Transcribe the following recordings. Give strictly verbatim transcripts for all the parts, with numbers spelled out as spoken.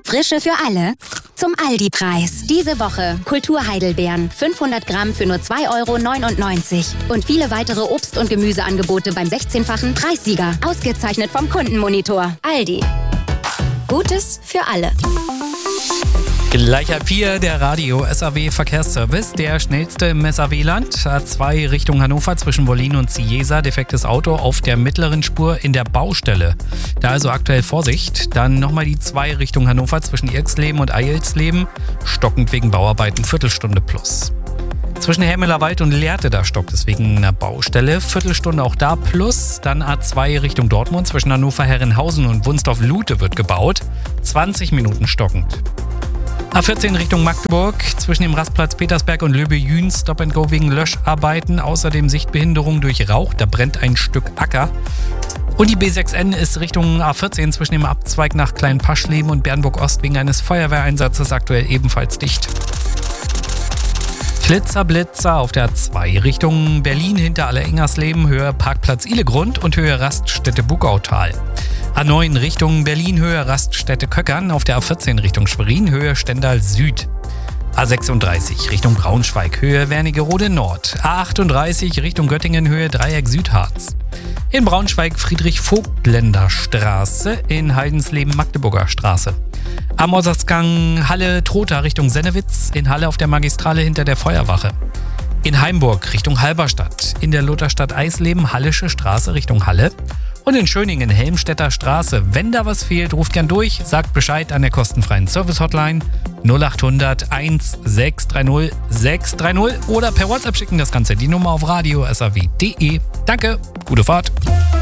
Frische für alle zum Aldi-Preis. Diese Woche Kultur-Heidelbeeren, fünfhundert Gramm für nur zwei Euro neunundneunzig. Und viele weitere Obst- und Gemüseangebote beim sechzehnfachen Preissieger. Ausgezeichnet vom Kundenmonitor. Aldi. Gutes für alle. Gleich halb vier, der Radio-S A W-Verkehrsservice, der schnellste im S A W-Land. A zwei Richtung Hannover zwischen Wollin und Cieza, defektes Auto auf der mittleren Spur in der Baustelle. Da also aktuell Vorsicht. Dann nochmal die zwei Richtung Hannover zwischen Irxleben und Eilsleben, stockend wegen Bauarbeiten, Viertelstunde plus. Zwischen Helmeler Wald und Lehrte, da stockt es wegen einer Baustelle, Viertelstunde auch da plus. Dann A zwei Richtung Dortmund zwischen Hannover-Herrenhausen und Wunsdorf-Lute wird gebaut, zwanzig Minuten stockend. A vierzehn Richtung Magdeburg, zwischen dem Rastplatz Petersberg und Löbe-Jühn, Stop and Go wegen Löscharbeiten, außerdem Sichtbehinderung durch Rauch, da brennt ein Stück Acker. Und die B sechs N ist Richtung A vierzehn zwischen dem Abzweig nach Kleinpaschleben und Bernburg-Ost wegen eines Feuerwehreinsatzes aktuell ebenfalls dicht. Flitzer, Blitzer auf der A zwei Richtung Berlin hinter Aller-Ingersleben, Höhe Parkplatz Ihlegrund und Höhe Raststätte Bugautal. A neun Richtung Berlin, Höhe Raststätte Köckern, auf der A vierzehn Richtung Schwerin, Höhe Stendal Süd. A sechsunddreißig Richtung Braunschweig, Höhe Wernigerode Nord. A achtunddreißig Richtung Göttingen, Höhe Dreieck Südharz. In Braunschweig Friedrich-Vogtländer Straße, in Heidensleben Magdeburger Straße. Am Ossersgang Halle-Trotha Richtung Sennewitz, in Halle auf der Magistrale hinter der Feuerwache. In Heimburg Richtung Halberstadt, in der Lutherstadt Eisleben Hallische Straße Richtung Halle. Und in Schöningen Helmstedter Straße. Wenn da was fehlt, ruft gern durch, sagt Bescheid an der kostenfreien Service-Hotline null acht hundert eins sechs drei null sechs drei null oder per WhatsApp schicken das Ganze die Nummer auf radio punkt s a w punkt d e. Danke, gute Fahrt.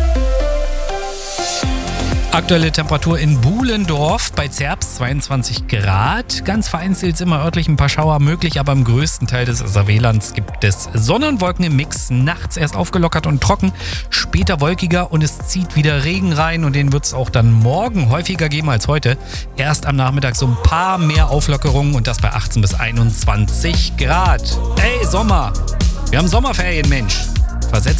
Aktuelle Temperatur in Buhlendorf bei Zerbst zweiundzwanzig Grad. Ganz vereinzelt sind immer örtlich ein paar Schauer möglich, aber im größten Teil des S A W-Lands gibt es Sonne und Wolken im Mix. Nachts erst aufgelockert und trocken, später wolkiger und es zieht wieder Regen rein und den wird es auch dann morgen häufiger geben als heute. Erst am Nachmittag so ein paar mehr Auflockerungen und das bei achtzehn bis einundzwanzig Grad. Ey, Sommer! Wir haben Sommerferien, Mensch! Versetzt